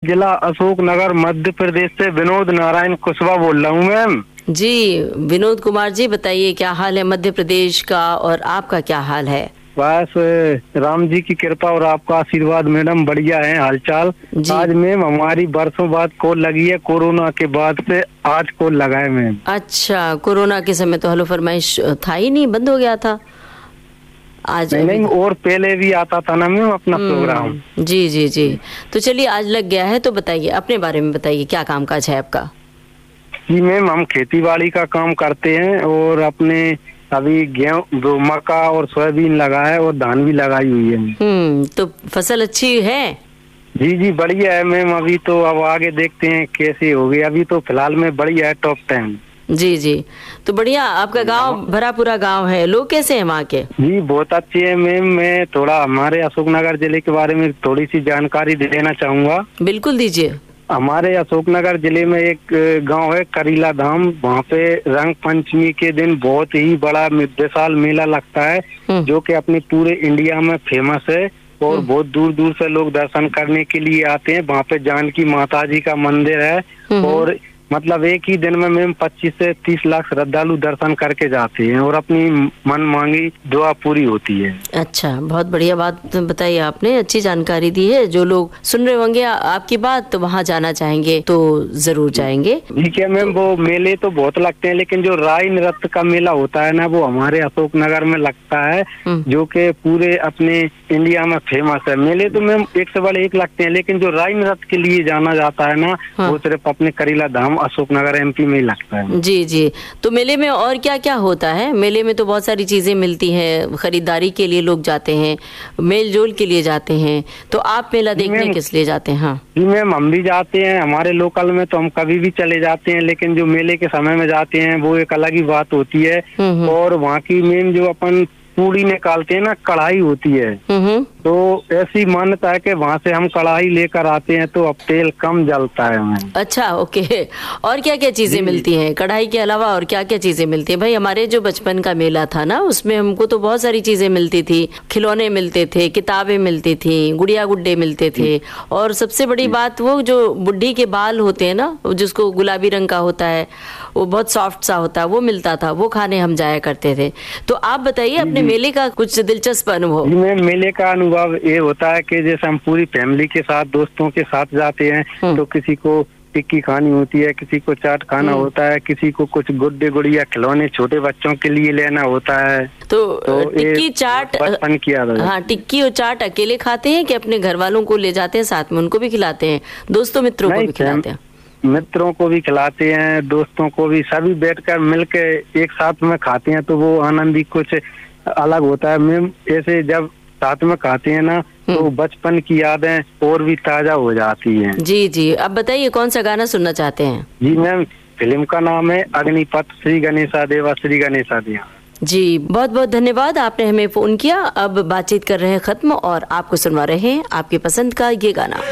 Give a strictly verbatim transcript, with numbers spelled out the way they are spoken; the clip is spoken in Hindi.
जिला अशोक नगर मध्य प्रदेश से विनोद नारायण कुशवाहा बोल रहा हूँ मैम। जी विनोद कुमार जी, बताइए क्या हाल है मध्य प्रदेश का और आपका क्या हाल है? बस राम जी की कृपा और आपका आशीर्वाद मैडम, बढ़िया है हालचाल। आज मैम हमारी बरसों बाद कॉल लगी है, कोरोना के बाद से आज कॉल लगा है मैम। अच्छा, कोरोना के समय तो हेलो फरमाइश था ही नहीं, बंद हो गया था। आज नहीं नहीं, और पहले भी आता था ना मैम अपना प्रोग्राम। जी जी जी, तो चलिए आज लग गया है, तो बताइए अपने बारे में बताइए, क्या काम काज है आपका? जी मैम, हम खेती बाड़ी का काम करते हैं और अपने अभी गेहूँ, मक्का और सोयाबीन लगा है और धान भी लगाई हुई है। हम्म, तो फसल अच्छी है? जी जी बढ़िया है मैम। अभी तो अब आगे देखते हैं कैसे होगी, अभी तो फिलहाल में बढ़िया है, टॉप टेन। जी जी, तो बढ़िया। आपका गांव भरा पूरा गांव है, लोग कैसे हैं वहाँ के? जी बहुत अच्छे हैं मैम। मैं थोड़ा हमारे अशोकनगर जिले के बारे में थोड़ी सी जानकारी देना चाहूँगा। बिल्कुल दीजिए। हमारे अशोकनगर जिले में एक गांव है करीला धाम, वहाँ पे रंग पंचमी के दिन बहुत ही बड़ा विशाल मेला लगता है जो कि अपने पूरे इंडिया में फेमस है और बहुत दूर दूर से लोग दर्शन करने के लिए आते हैं। वहाँ पे जानकी माता जी का मंदिर है और मतलब एक ही दिन में मैम पच्चीस से तीस लाख श्रद्धालु दर्शन करके जाते हैं और अपनी मन मांगी दुआ पूरी होती है। अच्छा, बहुत बढ़िया बात बताई आपने, अच्छी जानकारी दी है। जो लोग सुन रहे होंगे आपकी बात तो वहाँ जाना चाहेंगे तो जरूर जाएंगे। ठीक है मैम। वो मेले तो बहुत लगते हैं लेकिन जो राई नृत्य का मेला होता है ना, वो हमारे अशोकनगर में लगता है जो कि पूरे अपने इंडिया में फेमस है। मेले तो मैम एक से बड़े एक लगते हैं लेकिन जो राई नृत्य के लिए जाना जाता है ना, वो सिर्फ अपने करीला धाम अशोकनगर एमपी में ही लगता है। जी जी, तो मेले में और क्या क्या होता है? मेले में तो बहुत सारी चीजें मिलती हैं, खरीदारी के लिए लोग जाते हैं, मेल जोल के लिए जाते हैं, तो आप मेला देखने किस लिए जाते हैं? हाँ जी मैम, हम भी जाते हैं। हमारे लोकल में तो हम कभी भी चले जाते हैं लेकिन जो मेले के समय में जाते हैं वो एक अलग ही बात होती है। और वहाँ की मैम जो अपन पूड़ी निकालते हैं ना, कढ़ाई होती है, तो ऐसी मान्यता है कि वहाँ से हम कढ़ाई लेकर आते हैं तो अब तेल कम जलता है हमें। अच्छा ओके। और क्या क्या चीजें मिलती हैं कढ़ाई के अलावा? और क्या क्या चीजें मिलती हैं? भाई हमारे जो बचपन का मेला था ना, उसमें हमको तो बहुत सारी चीजें मिलती थी, खिलौने मिलते थे, किताबें मिलती थी, गुड़िया गुड्डे मिलते थे, और सबसे बड़ी बात वो जो बुढ़ी के बाल होते हैं ना, जिसको गुलाबी रंग का होता है, वो बहुत सॉफ्ट सा होता है, वो मिलता था, वो खाने हम जाया करते थे। तो आप बताइए अपने मेले का कुछ दिलचस्प अनुभव। मेले का अनुभव ये होता है कि जैसे हम पूरी फैमिली के साथ, दोस्तों के साथ जाते हैं तो किसी को टिक्की खानी होती है, किसी को चाट खाना होता है, किसी को कुछ गुड्डे गुड़िया खिलौने छोटे बच्चों के लिए लेना होता है। तो, तो टिक्की चाट बचपन किया था। हाँ, टिक्की और चाट अकेले खाते हैं कि अपने घर वालों को ले जाते हैं साथ में, उनको भी खिलाते हैं, दोस्तों मित्रों को भी खिलाते हैं? मित्रों को भी खिलाते हैं, दोस्तों को भी, सभी बैठकर मिलके एक साथ में खाते हैं तो वो आनंद ही कुछ अलग होता है मैम। ऐसे जब साथ में खाते हैं ना तो बचपन की यादें और भी ताजा हो जाती हैं। जी जी, अब बताइए कौन सा गाना सुनना चाहते हैं? जी मैम, फिल्म का नाम है अग्निपथ, श्री गणेशा देवा श्री गणेशा देवा। जी बहुत बहुत धन्यवाद, आपने हमें फोन किया। अब बातचीत कर रहे हैं खत्म और आपको सुनवा रहे हैं आपके पसंद का ये गाना।